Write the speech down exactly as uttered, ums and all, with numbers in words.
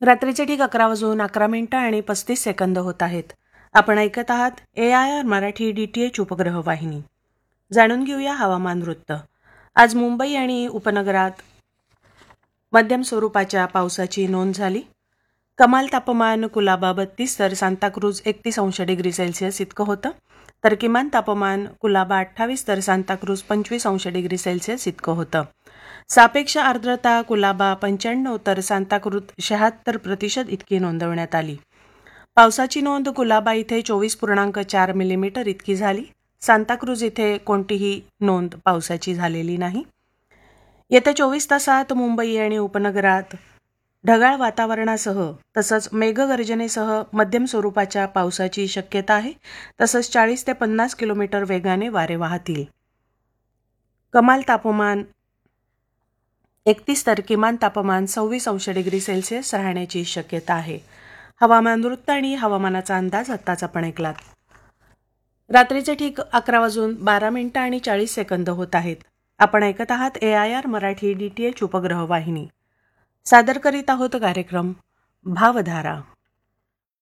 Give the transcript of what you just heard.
रात्रीचे ठीक अकरा वाजून अकरा मिनिटं आणि पस्तीस सेकंद होत आहेत. आपण ऐकत आहात ए I R Marathi D T H उपग्रह वाहिनी. जाणून घेऊया हवामान वृत्त. आज मुंबई आणि उपनगरात मध्यम स्वरूपाच्या पावसाची नोंद झाली. कमाल तापमान कुलाबा बत्तीस तर सांताक्रूज एकतीस अंश डिग्री सेल्सिअस इतकं होतं, तर किमान तापमान कुलाबा अठ्ठावीस तर सांताक्रूज पंचवीस अंश डिग्री सेल्सिअस इतकं होतं. सापेक्ष आर्द्रता कुलाबा पंच्याण्णव तर सांताक्रूज शहात्तर प्रतिशत इतकी नोंदवण्यात आली. पावसाची नोंद कुलाबा इथे चोवीस पूर्णांक चार मिलीमीटर इतकी झाली. सांताक्रूज इथे कोणतीही नोंद पावसाची झालेली नाही. येत्या चोवीस तासात मुंबई आणि उपनगरात ढगाळ वातावरणासह तसंच मेघगर्जनेसह मध्यम स्वरूपाच्या पावसाची शक्यता आहे. तसंच चाळीस ते पन्नास किलोमीटर वेगाने वारे वाहतील. कमाल तापमान एकतीस तर किमान तापमान सव्वीस अंश डिग्री सेल्सिअस राहण्याची शक्यता आहे. हवामान वृत्त आणि हवामानाचा अंदाज आत्ताच आपण ऐकलात. रात्रीचे ठीक अकरा वाजून बारा मिनिटं आणि चाळीस सेकंद होत आहेत. आपण ऐकत आहात ए I R Marathi D T H उपग्रह वाहिनी. सादर करीत आहोत कार्यक्रम भावधारा.